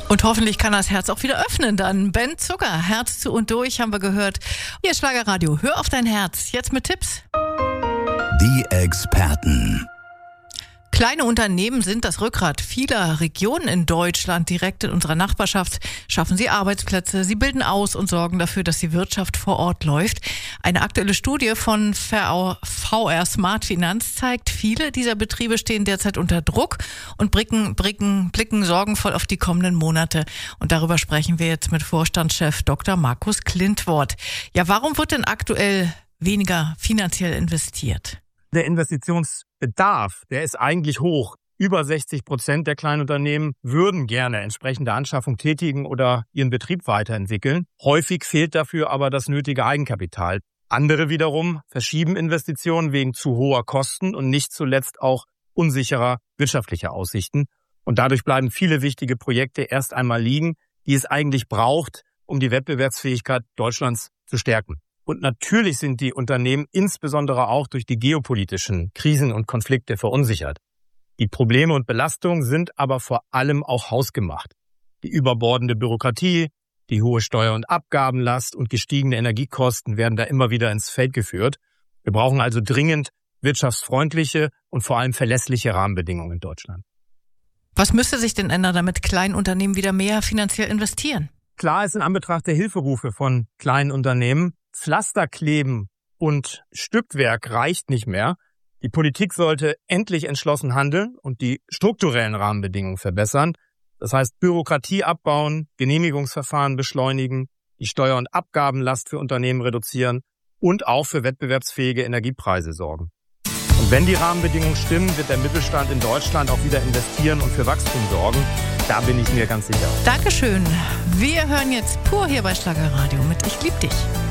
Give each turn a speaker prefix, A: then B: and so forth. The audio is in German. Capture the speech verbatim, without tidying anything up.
A: Und hoffentlich kann das Herz auch wieder öffnen dann. Ben Zucker, Herz zu und durch, haben wir gehört. Hier ist Schlagerradio, hör auf dein Herz. Jetzt mit Tipps.
B: Die Experten.
A: Kleine Unternehmen sind das Rückgrat vieler Regionen in Deutschland. Direkt in unserer Nachbarschaft schaffen sie Arbeitsplätze, sie bilden aus und sorgen dafür, dass die Wirtschaft vor Ort läuft. Eine aktuelle Studie von V R Smart Finanz zeigt, viele dieser Betriebe stehen derzeit unter Druck und blicken, blicken, blicken sorgenvoll auf die kommenden Monate. Und darüber sprechen wir jetzt mit Vorstandschef Doktor Markus Klintwort. Ja, warum wird denn aktuell weniger finanziell investiert?
C: Der Investitionsbedarf, der ist eigentlich hoch. Über sechzig Prozent der Kleinunternehmen würden gerne entsprechende Anschaffung tätigen oder ihren Betrieb weiterentwickeln. Häufig fehlt dafür aber das nötige Eigenkapital. Andere wiederum verschieben Investitionen wegen zu hoher Kosten und nicht zuletzt auch unsicherer wirtschaftlicher Aussichten. Und dadurch bleiben viele wichtige Projekte erst einmal liegen, die es eigentlich braucht, um die Wettbewerbsfähigkeit Deutschlands zu stärken. Und natürlich sind die Unternehmen insbesondere auch durch die geopolitischen Krisen und Konflikte verunsichert. Die Probleme und Belastungen sind aber vor allem auch hausgemacht. Die überbordende Bürokratie, die hohe Steuer- und Abgabenlast und gestiegene Energiekosten werden da immer wieder ins Feld geführt. Wir brauchen also dringend wirtschaftsfreundliche und vor allem verlässliche Rahmenbedingungen in Deutschland.
A: Was müsste sich denn ändern, damit Kleinunternehmen wieder mehr finanziell investieren?
C: Klar ist in Anbetracht der Hilferufe von kleinen Unternehmen, Pflasterkleben und Stückwerk reicht nicht mehr. Die Politik sollte endlich entschlossen handeln und die strukturellen Rahmenbedingungen verbessern. Das heißt, Bürokratie abbauen, Genehmigungsverfahren beschleunigen, die Steuer- und Abgabenlast für Unternehmen reduzieren und auch für wettbewerbsfähige Energiepreise sorgen. Und wenn die Rahmenbedingungen stimmen, wird der Mittelstand in Deutschland auch wieder investieren und für Wachstum sorgen. Da bin ich mir ganz sicher.
A: Dankeschön. Wir hören jetzt pur hier bei Schlagerradio mit Ich lieb dich.